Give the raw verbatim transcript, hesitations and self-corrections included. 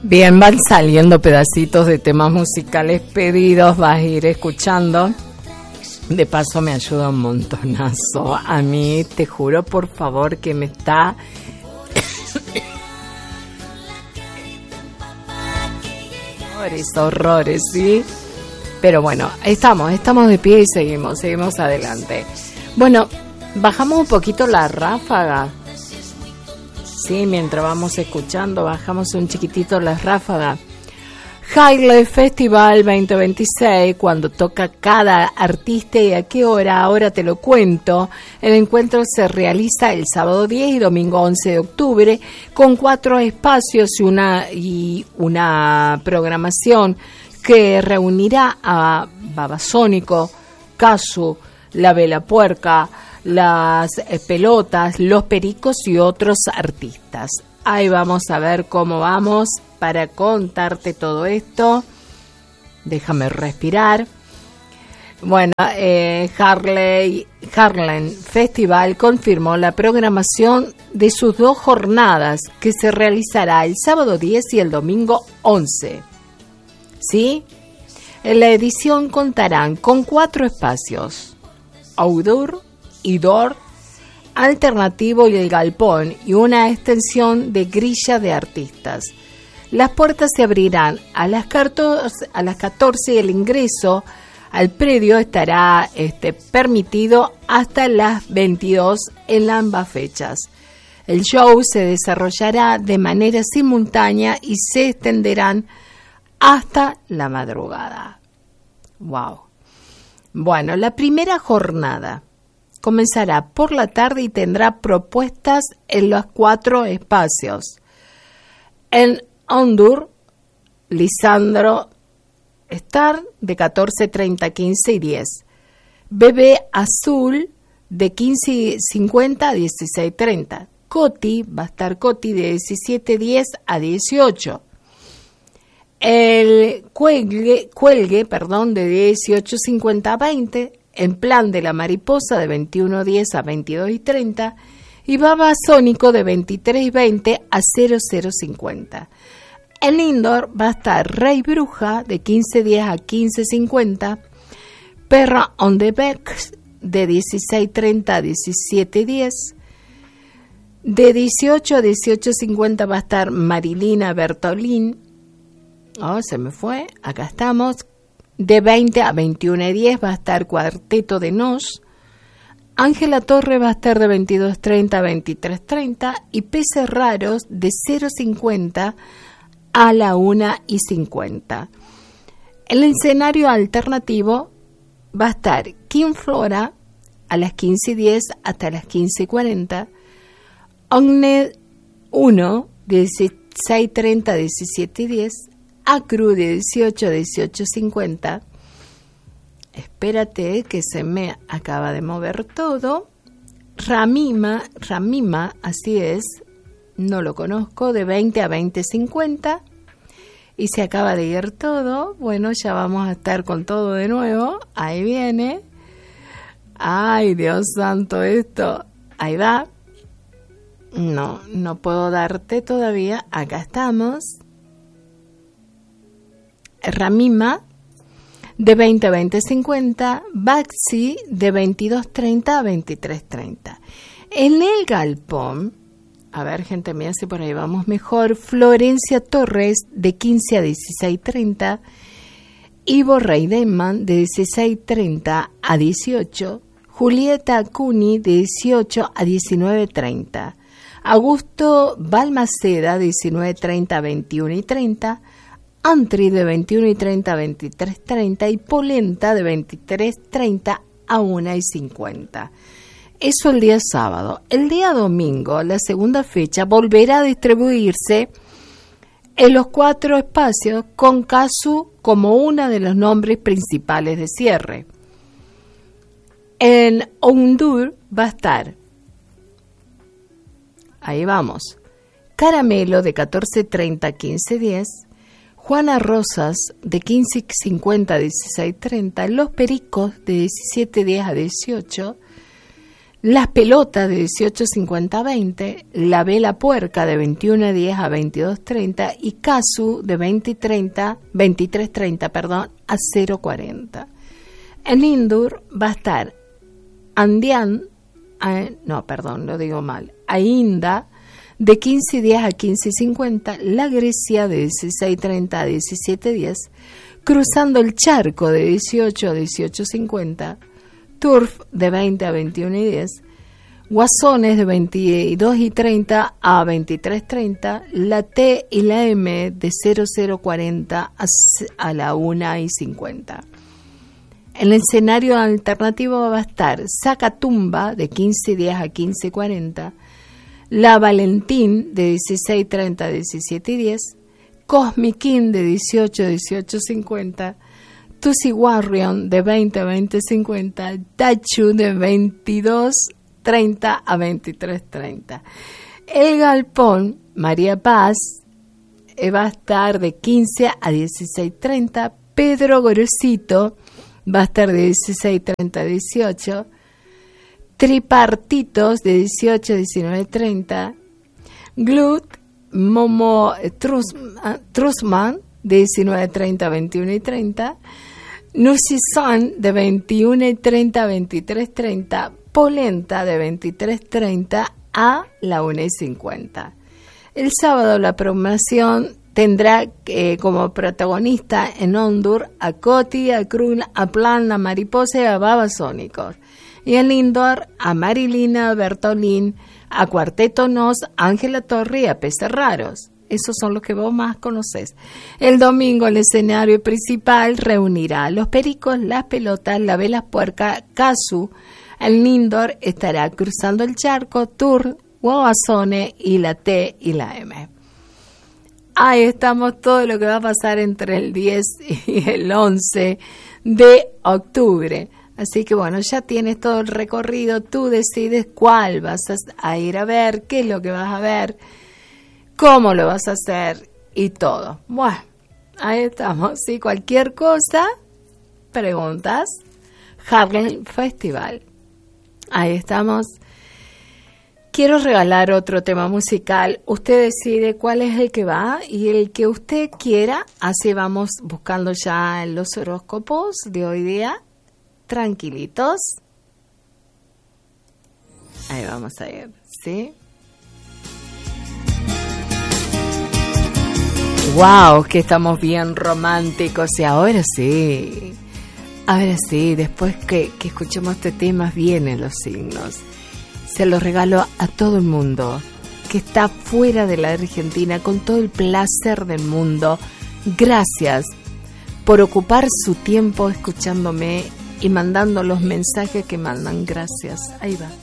Bien, van saliendo pedacitos de temas musicales pedidos, vas a ir escuchando. De paso me ayuda un montonazo. A mí, te juro, por favor, que me está... horrores, horrores, ¿sí? Pero bueno, estamos, estamos de pie y seguimos, seguimos adelante. Bueno, bajamos un poquito la ráfaga. Sí, mientras vamos escuchando, bajamos un chiquitito la ráfaga. Harley Festival veinte veintiséis, cuando toca cada artista y a qué hora, ahora te lo cuento. El encuentro se realiza el sábado diez y domingo once de octubre, con cuatro espacios y una, y una programación que reunirá a Babasónico, Casu, La Vela Puerca, Las Pelotas, Los Pericos y otros artistas. Ahí vamos a ver cómo vamos para contarte todo esto. Déjame respirar. Bueno, eh, Harley, Harlem Festival confirmó la programación de sus dos jornadas, que se realizará el sábado diez y el domingo once. ¿Sí? En la edición contarán con cuatro espacios: outdoor, indoor, alternativo y el galpón, y una extensión de grilla de artistas. Las puertas se abrirán a las catorce, a las catorce y el ingreso al predio estará este, permitido hasta las veintidós en ambas fechas. El show se desarrollará de manera simultánea y se extenderán hasta la madrugada. Wow. Bueno, la primera jornada comenzará por la tarde y tendrá propuestas en los cuatro espacios. En Hondur, Lisandro Star de catorce treinta, quince y diez. Bebé Azul de quince cincuenta a dieciséis treinta. Coti, va a estar Coti de diecisiete diez a dieciocho. El cuelgue, cuelgue perdón, de dieciocho cincuenta a veinte. En plan de la mariposa de veintiuno diez a veintidós y treinta. Y Babasónico de veintitrés veinte a cero cero cincuenta. En indoor va a estar Rey Bruja de quince diez a quince cincuenta. Perra on the Beck de dieciséis treinta a diecisiete diez. De dieciocho a dieciocho cincuenta va a estar Marilina Bertolín. Oh, se me fue. Acá estamos. De veinte a veintiuno diez va a estar Cuarteto de Nos. Ángela Torre va a estar de veintidós treinta a veintitrés treinta. Y Peces Raros de cero cincuenta a la una y cincuenta. El escenario alternativo va a estar King Flora a las quince diez hasta las quince cuarenta. Ogned uno de dieciséis treinta a diecisiete diez. Acru de dieciocho a dieciocho cincuenta. Espérate que se me acaba de mover todo. Ramima, Ramima, así es, no lo conozco, de veinte a veinte cincuenta. Y se acaba de ir todo. Bueno, ya vamos a estar con todo de nuevo. Ahí viene. Ay, Dios santo, esto. Ahí va. No, no puedo darte todavía. Acá estamos. Ramima de veinte a veinte cincuenta, Baxi de veintidós treinta a veintitrés treinta. En el galpón, a ver, gente mía, si por ahí vamos mejor, Florencia Torres de quince a dieciséis treinta, Ivo Reidemann de dieciséis treinta a dieciocho, Julieta Cuni de dieciocho a diecinueve treinta, Augusto Balmaceda de diecinueve treinta a veintiuno y treinta, Antri de veintiuno y treinta a veintitrés treinta y Polenta de veintitrés treinta a una y cincuenta. Eso el día sábado. El día domingo, la segunda fecha, volverá a distribuirse en los cuatro espacios con Casu como uno de los nombres principales de cierre. En Hondur va a estar, ahí vamos, Caramelo de catorce treinta a quince diez, Juana Rosas de quince cincuenta a dieciséis treinta, Los Pericos de diecisiete diez a dieciocho, Las pelotas de dieciocho cincuenta a veinte, la vela puerca de veintiuno diez a veintidós treinta y casu de veinte treinta, veintitrés treinta, perdón, a cero cuarenta. En Indur va a estar Andian, eh, no, perdón, lo digo mal, Ainda de quince diez a quince cincuenta, la Grecia de dieciséis treinta a diecisiete diez, cruzando el charco de dieciocho a dieciocho cincuenta, Turf de veinte a veintiuno diez, Guasones de veintidós y treinta a veintitrés treinta, la T y la M de cero cero cuarenta a la una y cincuenta. En el escenario alternativo va a estar Zacatumba de quince diez a quince cuarenta, la Valentín de dieciséis treinta a diecisiete diez, Cosmiquín de dieciocho a dieciocho cincuenta, Tusi Warrion de veinte a veinte cincuenta, Tachu de veintidós treinta a veintitrés treinta. El Galpón María Paz eh, va a estar de quince a dieciséis treinta, Pedro Gorosito va a estar de dieciséis treinta a dieciocho, Tripartitos de dieciocho a diecinueve treinta, Glut Momo Trusman de diecinueve treinta a veintiuno y treinta, Nusison de veintiuno y treinta a veintitrés treinta, Polenta de veintitrés treinta a la una y cincuenta. El sábado la programación tendrá eh, como protagonista en Ondur a Coti, a Krun, a Plan, a Mariposa y a Babasónicos. Y en Lindor a Marilina, a Bertolín, a Cuarteto Nos, Ángela Torre y a Peces Raros. Esos son los que vos más conocés. El domingo el escenario principal reunirá a Los Pericos, Las Pelotas, La Velas Puerca, Casu. El Lindor estará Cruzando el Charco, Tour, Guasone y la T y la M. Ahí estamos, todo lo que va a pasar entre el diez y el once de octubre. Así que bueno, ya tienes todo el recorrido, tú decides cuál vas a ir a ver, qué es lo que vas a ver, cómo lo vas a hacer y todo. Bueno, ahí estamos. Si cualquier cosa, preguntas, Harlem Festival. Ahí estamos. Quiero regalar otro tema musical. Usted decide cuál es el que va y el que usted quiera. Así vamos buscando ya los horóscopos de hoy día. Tranquilitos. Ahí vamos a ir, ¿sí? ¡Wow! Que estamos bien románticos. Y ahora sí. Ahora sí, después que, que escuchemos este tema, vienen los signos. Se los regalo a todo el mundo que está fuera de la Argentina con todo el placer del mundo. Gracias por ocupar su tiempo escuchándome y mandando los mensajes que mandan. Gracias. Ahí va.